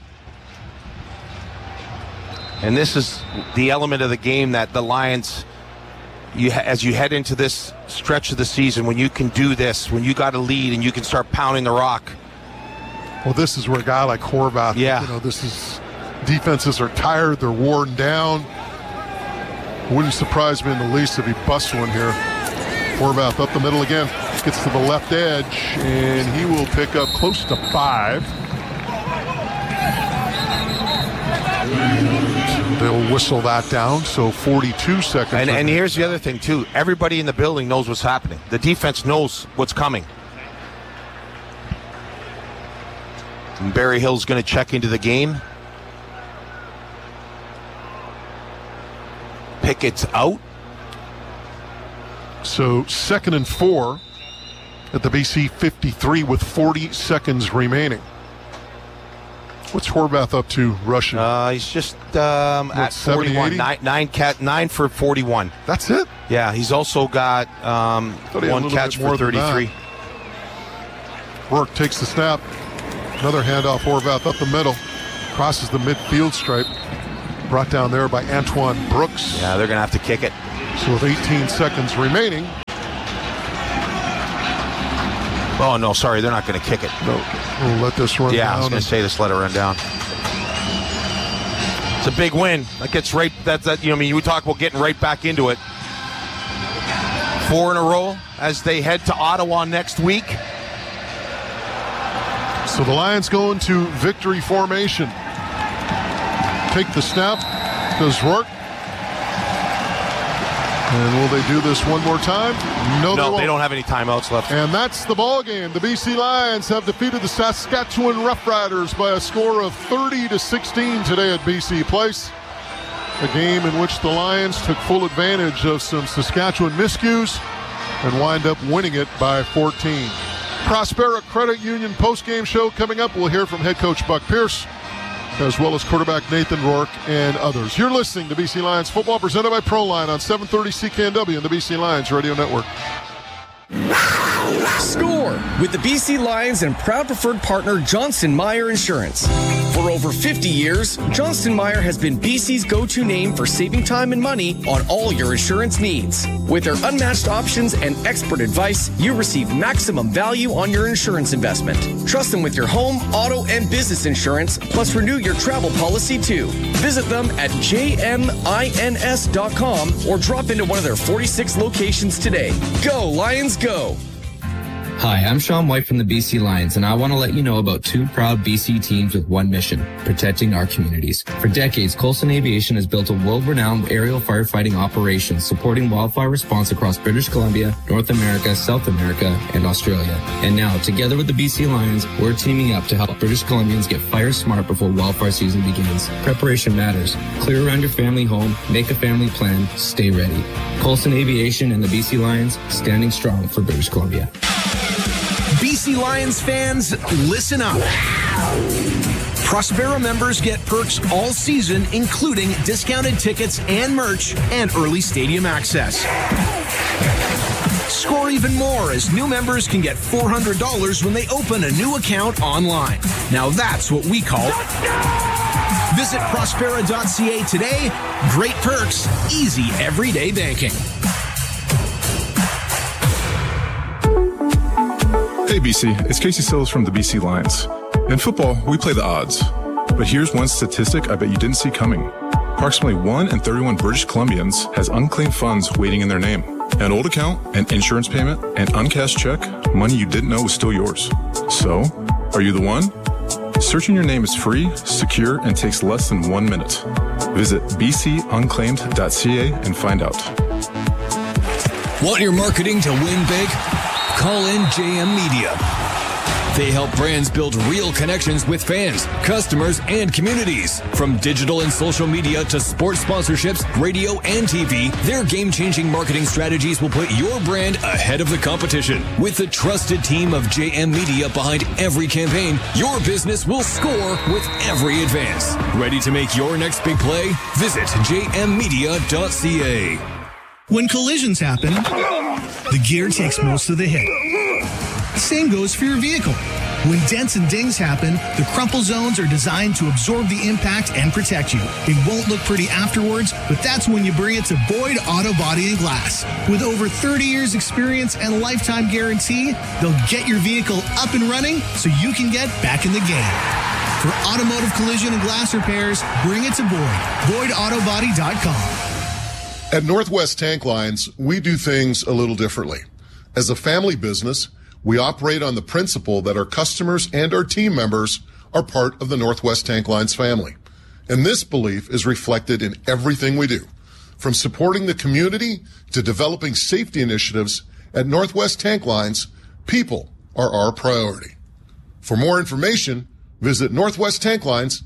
And this is the element of the game that the Lions, you as you head into this stretch of the season, when you can do this, when you got a lead and you can start pounding the rock.
Well, this is where a guy like Horvath,
yeah.
you know, this is, defenses are tired, they're worn down. Wouldn't surprise me in the least if he busts one here. Horvath up the middle again, gets to the left edge, and he will pick up close to five. They'll whistle that down, so forty-two seconds.
And, and here's the other thing, too. Everybody in the building knows what's happening. The defense knows what's coming. And Berryhill's going to check into the game. Pickett's out.
So second and four at the B C fifty-three with forty seconds remaining. What's Horvath up to rushing?
Uh, he's just um,
What,
at forty-one, nine, nine, cat, nine for forty-one.
That's it?
Yeah, he's also got um, one catch for thirty-three.
Rourke takes the snap. Another handoff, Horvath up the middle. Crosses the midfield stripe. Brought down there by Antoine Brooks.
Yeah, they're going to have to kick it.
So with eighteen seconds remaining.
Oh, no, sorry, they're not going to kick it.
No, we'll let this run
yeah,
down.
I was going to say this, let it run down. It's a big win. That gets right, that, that, you know, I mean, we talk about getting right back into it. Four in a row as they head to Ottawa next week.
So the Lions go into victory formation. Take the snap. Does Rourke. And will they do this one more time? No,
no
they won't.
They don't have any timeouts left.
And that's the ball game. The B C Lions have defeated the Saskatchewan Roughriders by a score of thirty to sixteen today at B C Place. A game in which the Lions took full advantage of some Saskatchewan miscues and wind up winning it by fourteen. Prospera Credit Union postgame show coming up. We'll hear from head coach Buck Pierce, as well as quarterback Nathan Rourke and others. You're listening to B C Lions football presented by Proline on seven thirty C K N W and the B C Lions Radio Network.
Score with the B C Lions and proud preferred partner Johnston Meyer Insurance. For over fifty years, Johnston Meyer has been B C's go-to name for saving time and money on all your insurance needs. With their unmatched options and expert advice, you receive maximum value on your insurance investment. Trust them with your home, auto, and business insurance, plus renew your travel policy too. Visit them at j m i n s dot com or drop into one of their forty-six locations today. Go, Lions, go!
Hi, I'm Sean White from the B C Lions, and I want to let you know about two proud B C teams with one mission, protecting our communities. For decades, Coulson Aviation has built a world-renowned aerial firefighting operation supporting wildfire response across British Columbia, North America, South America, and Australia. And now, together with the B C Lions, we're teaming up to help British Columbians get fire smart before wildfire season begins. Preparation matters. Clear around your family home, make a family plan, stay ready. Coulson Aviation and the B C Lions, standing strong for British Columbia.
B C Lions fans, listen up. Prospera members get perks all season, including discounted tickets and merch and early stadium access. Score even more as new members can get four hundred dollars when they open a new account online. Now that's what we call Visit prospera dot c a today. Great perks, easy everyday banking.
Hey B C, it's Casey Sills from the B C Lions. In football, we play the odds. But here's one statistic I bet you didn't see coming. Approximately one in thirty-one British Columbians has unclaimed funds waiting in their name. An old account, an insurance payment, an uncashed check, money you didn't know was still yours. So, are you the one? Searching your name is free, secure, and takes less than one minute. Visit b c unclaimed dot c a and find out.
Want your marketing to win big? Call in J M Media. They help brands build real connections with fans, customers, and communities. From digital and social media to sports sponsorships, radio, and T V, their game-changing marketing strategies will put your brand ahead of the competition. With the trusted team of J M Media behind every campaign, your business will score with every advance. Ready to make your next big play? Visit j m media dot c a.
When collisions happen, the gear takes most of the hit. Same goes for your vehicle. When dents and dings happen, the crumple zones are designed to absorb the impact and protect you. It won't look pretty afterwards, but that's when you bring it to Boyd Auto Body and Glass. With over thirty years experience and lifetime guarantee, they'll get your vehicle up and running so you can get back in the game. For automotive collision and glass repairs, bring it to Boyd. boyd auto body dot com.
At Northwest Tank Lines, we do things a little differently. As a family business, we operate on the principle that our customers and our team members are part of the Northwest Tank Lines family. And this belief is reflected in everything we do. From supporting the community to developing safety initiatives, at Northwest Tank Lines, people are our priority. For more information, visit northwest tank lines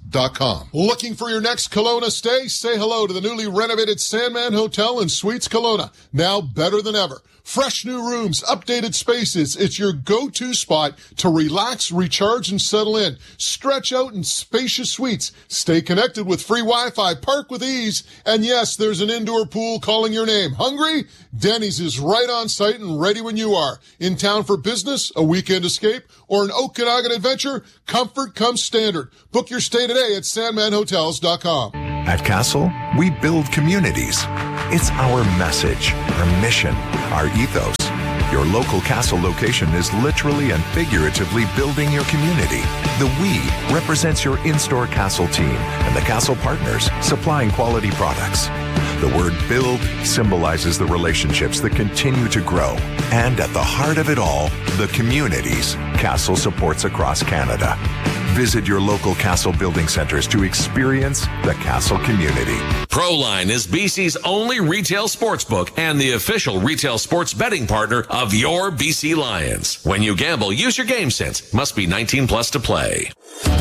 dot com. Looking for your next Kelowna stay? Say hello to the newly renovated Sandman Hotel and Suites Kelowna. Now better than ever. Fresh new rooms, updated spaces. It's your go-to spot to relax, recharge, and settle in. Stretch out in spacious suites. Stay connected with free Wi-Fi. Park with ease. And yes, there's an indoor pool calling your name. Hungry? Denny's is right on site and ready when you are. In town for business, a weekend escape, or an Okanagan adventure? Comfort comes standard. Book your stay today at sandman hotels dot com.
At Castle, we build communities. It's our message, our mission, our ethos. Your local Castle location is literally and figuratively building your community. The we represents your in-store Castle team and the Castle partners supplying quality products. The word build symbolizes the relationships that continue to grow. And at the heart of it all, the communities Castle supports across Canada. Visit your local Castle building centers to experience the Castle community.
Proline is B C's only retail sportsbook and the official retail sports betting partner of your B C Lions. When you gamble, use your game sense. Must be nineteen plus to play.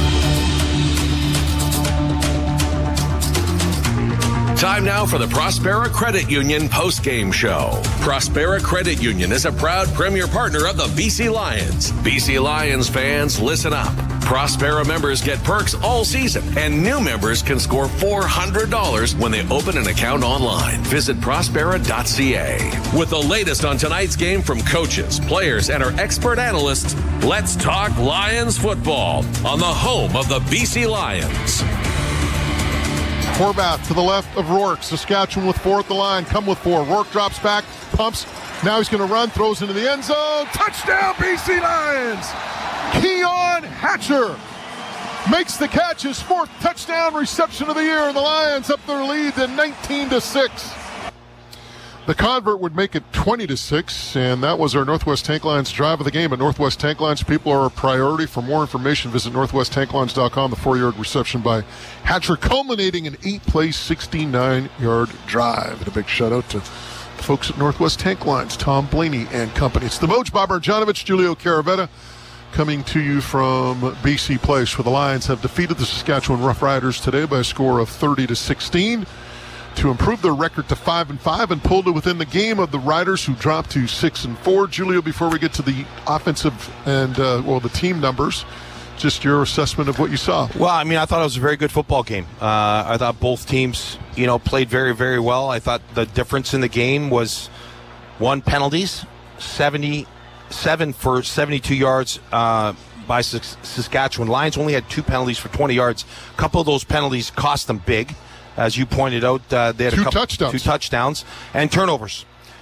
Time now for the Prospera Credit Union post-game show. Prospera Credit Union is a proud premier partner of the B C Lions. B C Lions fans, listen up. Prospera members get perks all season, and new members can score four hundred dollars when they open an account online. Visit prospera dot c a. With the latest on tonight's game from coaches, players, and our expert analysts, let's talk Lions football on the home of the B C Lions.
Horvath to the left of Rourke. Saskatchewan with four at the line. Come with four. Rourke drops back, pumps. Now he's going to run, throws into the end zone. Touchdown, B C Lions! Keon Hatcher makes the catch, his fourth touchdown reception of the year, and the Lions up their lead to nineteen to six. The convert would make it twenty to six, and that was our Northwest Tank Lines drive of the game. At Northwest Tank Lines, people are a priority. For more information, visit northwest tank lines dot com. The four-yard reception by Hatcher, culminating in eight-play, sixty-nine-yard drive. And a big shout-out to the folks at Northwest Tank Lines, Tom Blaney and company. It's the Moj, Bob Marjanovic, Julio Caravetta, coming to you from B C Place, where the Lions have defeated the Saskatchewan Roughriders today by a score of thirty to sixteen. To improve their record to five and five and pulled it within the game of the Riders, who dropped to six and four. Julio, before we get to the offensive and uh, well, the team numbers, just your assessment of what you saw.
Well, I mean, I thought it was a very good football game. Uh, I thought both teams, you know, played very, very well. I thought the difference in the game was one penalties, seventy-seven for seventy-two yards uh, by Saskatchewan. Lions only had two penalties for twenty yards. A couple of those penalties cost them big. As you pointed out, uh, they had
two
a couple,
touchdowns.
two touchdowns and turnovers.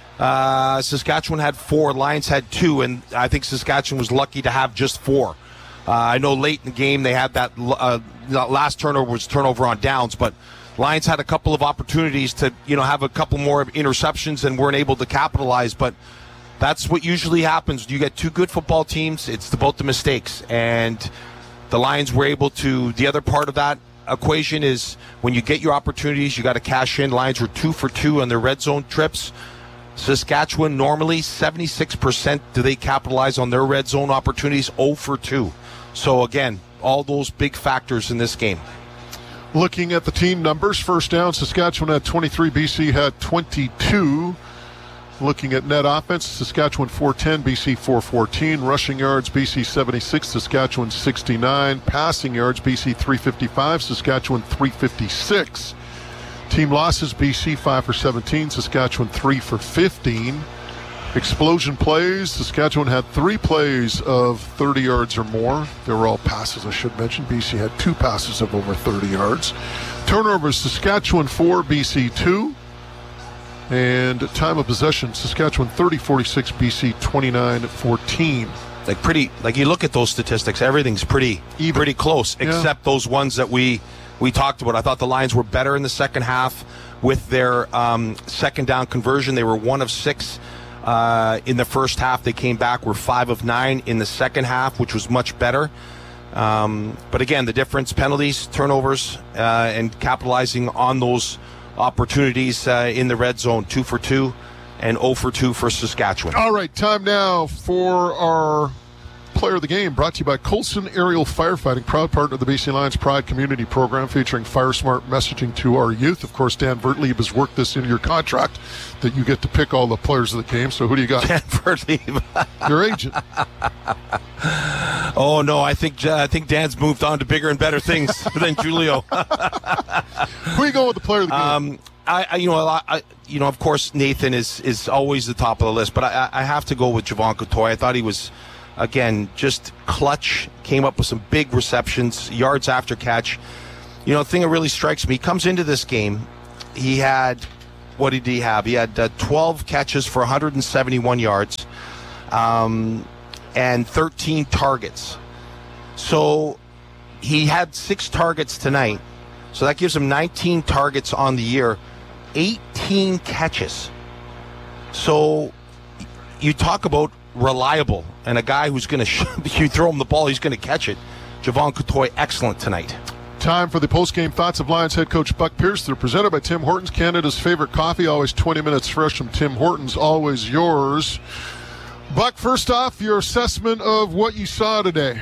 Uh, Saskatchewan had four, Lions had two, and I think Saskatchewan was lucky to have just four. Uh, I know late in the game they had that uh, last turnover was turnover on downs, but Lions had a couple of opportunities to, you know, have a couple more interceptions and weren't able to capitalize. But that's what usually happens. You get two good football teams, it's about the mistakes, and the Lions were able to. The other part of that equation is when you get your opportunities, you got to cash in. Lions were two for two on their red zone trips. Saskatchewan normally seventy-six percent do they capitalize on their red zone opportunities, zero for two. So again, all those big factors in this game.
Looking at the team numbers, first down, Saskatchewan had twenty-three, B C had twenty-two. Looking at net offense, Saskatchewan four ten, B C four fourteen. Rushing yards, B C seventy-six, Saskatchewan sixty-nine. Passing yards, B C three fifty-five, Saskatchewan three fifty-six. Team losses, B C five for seventeen, Saskatchewan three for fifteen. Explosion plays, Saskatchewan had three plays of thirty yards or more. They were all passes, I should mention. B C had two passes of over thirty yards. Turnovers, Saskatchewan four, B C two. And time of possession, Saskatchewan thirty forty-six, B C twenty-nine fourteen.
Like pretty, like you look at those statistics, everything's pretty, Even. pretty close, yeah. Except those ones that we we talked about. I thought the Lions were better in the second half with their um, second down conversion. They were one of six uh, in the first half. They came back, were five of nine in the second half, which was much better. Um, but again, the difference: penalties, turnovers, uh, and capitalizing on those opportunities uh, in the red zone. Two for two and zero for two for Saskatchewan.
All right, time now for our player of the game brought to you by Colson Aerial Firefighting, proud partner of the B C Lions Pride Community Program featuring fire smart messaging to our youth. Of course, Dan Vertlieb has worked this into your contract that you get to pick all the players of the game. So who do you got?
Dan Vertlieb.
Your agent.
Oh, no, I think uh, I think Dan's moved on to bigger and better things than Julio.
Who are you going with the player of the game?
Um, I, I, you know, I, you know, of course, Nathan is, is always the top of the list, but I, I have to go with Jevon Couture. I thought he was, again, just clutch, came up with some big receptions, yards after catch. You know, the thing that really strikes me, he comes into this game, he had, what did he have? He had uh, twelve catches for one hundred seventy-one yards um, and thirteen targets. So he had six targets tonight, so that gives him nineteen targets on the year, eighteen catches. So you talk about reliable and a guy who's going to, sh- you throw him the ball, he's going to catch it. Jevon Couture, excellent tonight.
Time for the post-game thoughts of Lions head coach Buck Pierce. They're presented by Tim Hortons, Canada's favorite coffee, always twenty minutes fresh from Tim Hortons, always yours. Buck, first off, your assessment of what you saw today.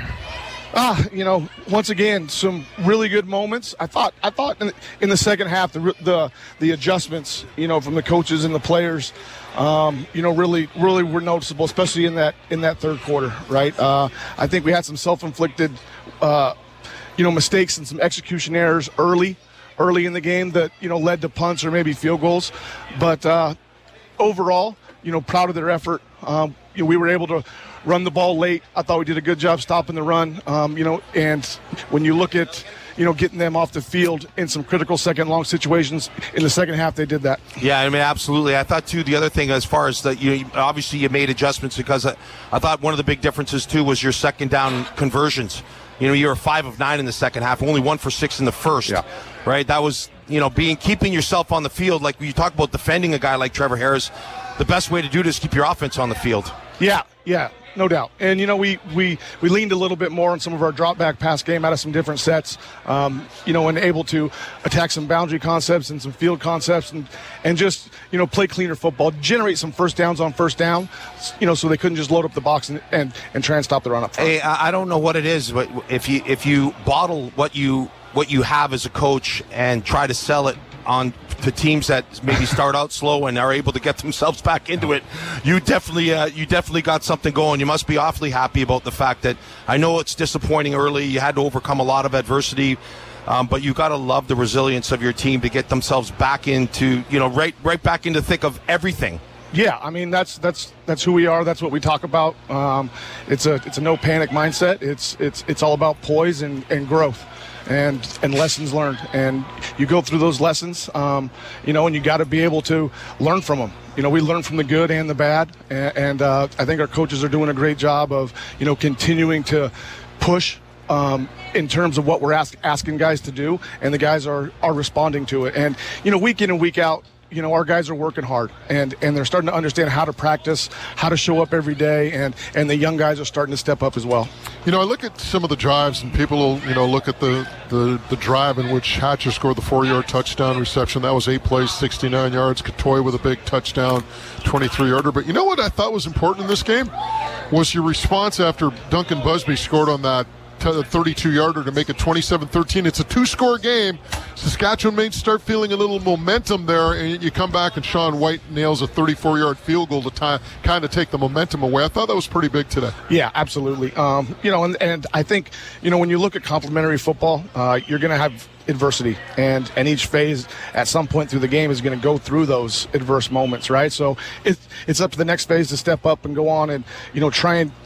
Ah, you know, once again, some really good moments. I thought, I thought in the, in the second half, the, the the adjustments, you know, from the coaches and the players, um, you know, really, really were noticeable, especially in that in that third quarter. Right? Uh, I think we had some self-inflicted, uh, you know, mistakes and some execution errors early, early in the game that you know led to punts or maybe field goals. But uh, overall, you know, proud of their effort. Um, you know, we were able to run the ball late. I thought we did a good job stopping the run, um, you know, and when you look at, you know, getting them off the field in some critical second long situations in the second half, they did that.
Yeah, I mean, absolutely. I thought, too, the other thing as far as that, you obviously you made adjustments because I, I thought one of the big differences, too, was your second down conversions. You know, you were five of nine in the second half, only one for six in the first, yeah. Right? That was, you know, being keeping yourself on the field. Like when you talk about defending a guy like Trevor Harris, the best way to do it is keep your offense on the field.
Yeah, yeah. No doubt. And, you know, we, we, we leaned a little bit more on some of our drop back pass game out of some different sets, um, you know, and able to attack some boundary concepts and some field concepts and, and just, you know, play cleaner football, generate some first downs on first down, you know, so they couldn't just load up the box and, and, and try and stop the run up front.
Hey, I don't know what it is, but if you, if you bottle what you, what you have as a coach and try to sell it on to teams that maybe start out slow and are able to get themselves back into it, you definitely uh, you definitely got something going. You must be awfully happy about the fact that I know it's disappointing early. You had to overcome a lot of adversity, um, but you got to love the resilience of your team to get themselves back into, you know, right right back into the thick of everything.
Yeah, I mean that's that's that's who we are. That's what we talk about. Um, it's a it's a no panic mindset. It's it's it's all about poise and, and growth. And and lessons learned, and you go through those lessons, um, you know, and you got to be able to learn from them. You know, we learn from the good and the bad, and, and uh, I think our coaches are doing a great job of, you know, continuing to push um, in terms of what we're ask, asking guys to do, and the guys are are responding to it. And you know, week in and week out, you know, our guys are working hard, and, and they're starting to understand how to practice, how to show up every day, and, and the young guys are starting to step up as well.
You know, I look at some of the drives, and people will, you know, look at the, the, the drive in which Hatcher scored the four-yard touchdown reception. That was eight plays, sixty-nine yards. Couture with a big touchdown, twenty-three-yarder. But you know what I thought was important in this game? Was your response after Duncan Busby scored on that thirty-two-yarder to make it twenty-seven thirteen. It's a two-score game. Saskatchewan may start feeling a little momentum there, and you come back and Sean White nails a thirty-four-yard field goal to tie, kind of take the momentum away. I thought that was pretty big today.
Yeah, absolutely. Um, you know, and, and I think, you know, when you look at complementary football, uh, you're going to have adversity, and, and each phase at some point through the game is going to go through those adverse moments, right? So it, it's up to the next phase to step up and go on and, you know, try and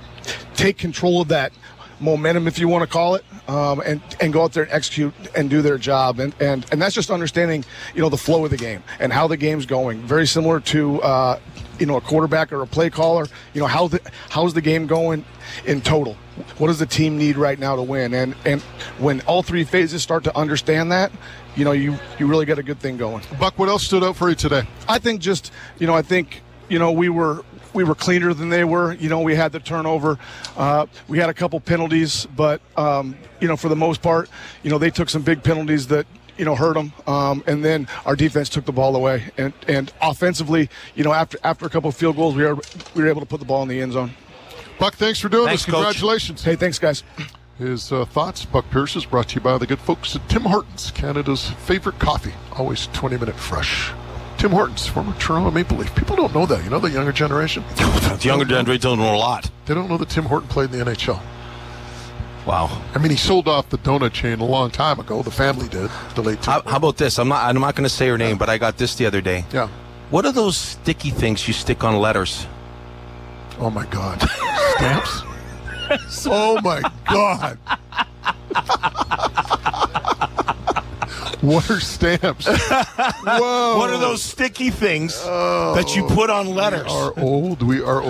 take control of that momentum, if you want to call it, um, and and go out there and execute and do their job, and and and that's just understanding, you know, the flow of the game and how the game's going. Very similar to uh, you know, a quarterback or a play caller. You know, how the how's the game going in total? What does the team need right now to win? And and when all three phases start to understand that, you know, you you really got a good thing going.
Buck, what else stood out for you today?
I think just, you know, I think, you know, we were. We were cleaner than they were. You know, we had the turnover. Uh, we had a couple penalties, but, um, you know, for the most part, you know, they took some big penalties that, you know, hurt them. Um, and then our defense took the ball away. And, and offensively, you know, after after a couple of field goals, we were, we were able to put the ball in the end zone.
Buck, thanks for doing
Thanks,
this. Congratulations.
Coach. Hey, thanks, guys.
His uh, thoughts, Buck Pierce, is brought to you by the good folks at Tim Hortons, Canada's favorite coffee, always twenty-minute fresh. Tim Hortons, former Toronto Maple Leaf. People don't know that. You know, the younger generation?
The younger generation don't know a lot.
They don't know that Tim Horton played in the N H L.
Wow.
I mean, he sold off the donut chain a long time ago. The family did. The late Tim
How, how about this? I'm not I'm not going to say her name, but I got this the other day.
Yeah.
What are those sticky things you stick on letters?
Oh, my God. Stamps? Oh, my God. What are stamps? Whoa.
What are those sticky things oh, that you put on letters?
We are old. We are